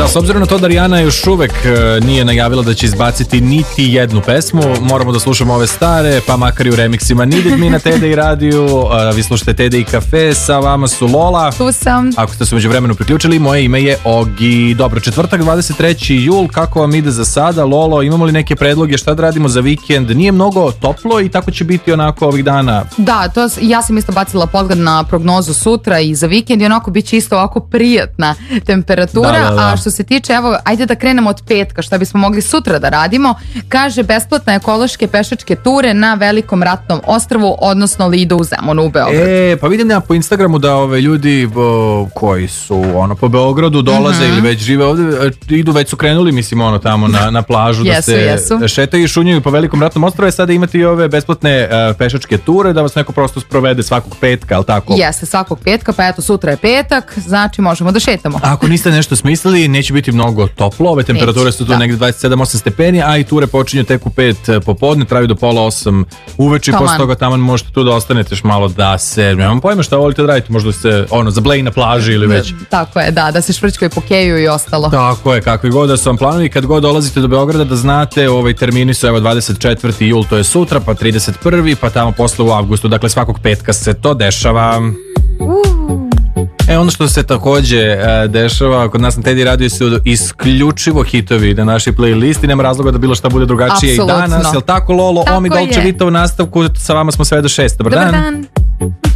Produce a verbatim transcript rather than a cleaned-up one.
s obzirom na to da Rijana još uvek nije najavila da će izbaciti niti jednu pesmu, moramo da slušamo ove stare, pa makar i u remiksima. Needed Me na T D I radiju, vi slušate T D I Cafe, sa vama su Lola. Tu sam. Ako ste se među vremenu priključili, moje ime je Ogi. Dobro, četvrtak dvadeset treći jul, kako vam ide za sada? Lolo, imamo li neke predloge, šta da radimo za vikend? Nije mnogo toplo i tako će biti onako ovih dana. Da, to, ja sam isto bacila pogled na prognozu sutra i za vikend i onako bit će isto ovako prijatna temperatura. Da, da, da. A što se tiče, evo, ajde da krenemo od petka, šta bismo mogli sutra da radimo. Kaže, besplatne ekološke pešačke ture na Velikom ratnom ostrvu, odnosno Lido u Zemunu u Beogradu. E, pa vidim ja po Instagramu da ove ljudi o, koji su ono po Beogradu dolaze mm-hmm. ili već žive ovde, idu, već su krenuli, mislim, ono tamo na, na plažu da jesu, se jesu. šetaju i šunjaju po Velikom ratnom ostrvu. Sada imate i ove besplatne uh, pešačke ture da vas neko prosto sprovede svakog petka, ali tako? Jeste, svakog petka, pa eto, sutra je petak, znači možemo da šetamo. Ako niste nešto smislili, neće biti mnogo toplo, ove temperature neće, su tu da. negdje dvadeset sedam osam stepeni, a i ture počinju tek u pet popodne, traju do pola osam uveče, posle toga tamo možete tu da ostanete još malo da se, nemam pojma šta volite da radite, možda se ono, zablej na plaži ili već. Tako je, da, da se švrčkaju po keju i ostalo. Tako je, kakvi god da su vam planovi, kad god dolazite do Beograda da znate, ovaj termini su evo dvadeset četvrti jul, to je sutra, pa trideset prvi pa tamo posle u avgustu, dakle svakog petka se to dešava. Uh. E, ono što se takođe e, dešava kod nas na T D I radiju su isključivo hitovi na našoj playlisti, nema razloga da bilo šta bude drugačije. Absolutno. I danas, jel tako Lolo? Tako Omi Dolce Vita u nastavku, sa vama smo sve do šest. Dobar, Dobar dan, dan.